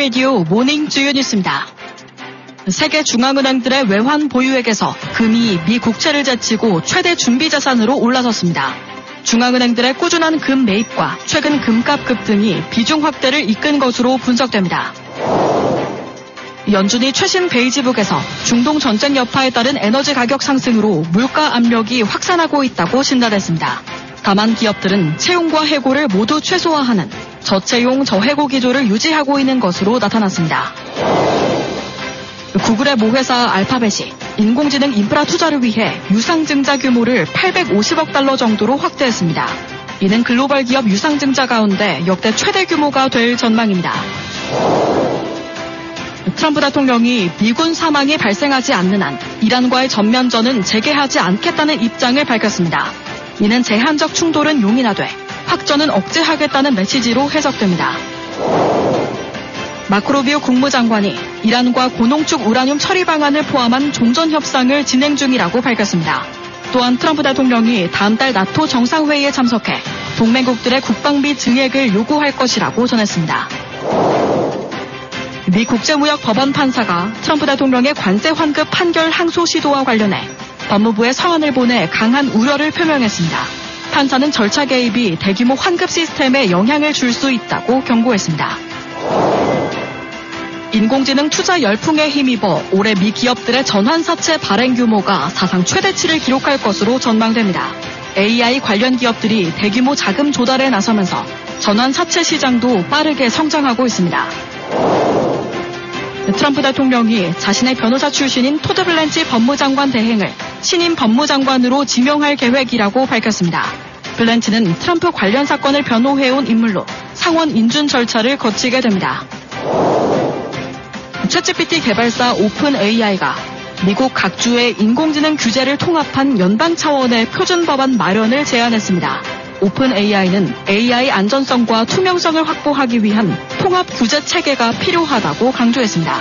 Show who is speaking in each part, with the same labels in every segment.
Speaker 1: 라디오 모닝 주요 뉴스입니다. 세계 중앙은행들의 외환 보유액에서 금이 미 국채를 제치고 최대 준비 자산으로 올라섰습니다. 중앙은행들의 꾸준한 금 매입과 최근 금값 급등이 비중 확대를 이끈 것으로 분석됩니다. 연준이 최신 베이지북에서 중동 전쟁 여파에 따른 에너지 가격 상승으로 물가 압력이 확산하고 있다고 진단했습니다. 다만 기업들은 채용과 해고를 모두 최소화하는 저채용 저해고 기조를 유지하고 있는 것으로 나타났습니다. 구글의 모회사 알파벳이 인공지능 인프라 투자를 위해 유상증자 규모를 850억 달러 정도로 확대했습니다. 이는 글로벌 기업 유상증자 가운데 역대 최대 규모가 될 전망입니다. 트럼프 대통령이 미군 사망이 발생하지 않는 한 이란과의 전면전은 재개하지 않겠다는 입장을 밝혔습니다. 이는 제한적 충돌은 용인하되 확전은 억제하겠다는 메시지로 해석됩니다. 마크 루비오 국무장관이 이란과 고농축 우라늄 처리 방안을 포함한 종전 협상을 진행 중이라고 밝혔습니다. 또한 트럼프 대통령이 다음 달 나토 정상회의에 참석해 동맹국들의 국방비 증액을 요구할 것이라고 전했습니다. 미 국제무역법원 판사가 트럼프 대통령의 관세 환급 판결 항소 시도와 관련해 법무부에 서한을 보내 강한 우려를 표명했습니다. 판사는 절차 개입이 대규모 환급 시스템에 영향을 줄 수 있다고 경고했습니다. 인공지능 투자 열풍에 힘입어 올해 미 기업들의 전환사채 발행 규모가 사상 최대치를 기록할 것으로 전망됩니다. AI 관련 기업들이 대규모 자금 조달에 나서면서 전환사채 시장도 빠르게 성장하고 있습니다. 트럼프 대통령이 자신의 변호사 출신인 토드 블랜치 법무장관 대행을 신임 법무장관으로 지명할 계획이라고 밝혔습니다. 블랜치는 트럼프 관련 사건을 변호해온 인물로 상원 인준 절차를 거치게 됩니다. 챗GPT 개발사 오픈 AI가 미국 각 주의 인공지능 규제를 통합한 연방 차원의 표준 법안 마련을 제안했습니다. 오픈 AI는 AI 안전성과 투명성을 확보하기 위한 통합 규제 체계가 필요하다고 강조했습니다.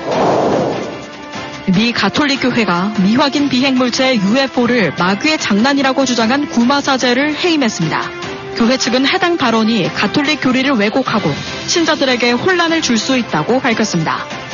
Speaker 1: 미 가톨릭 교회가 미확인 비행물체 UFO를 마귀의 장난이라고 주장한 구마사제를 해임했습니다. 교회 측은 해당 발언이 가톨릭 교리를 왜곡하고 신자들에게 혼란을 줄 수 있다고 밝혔습니다.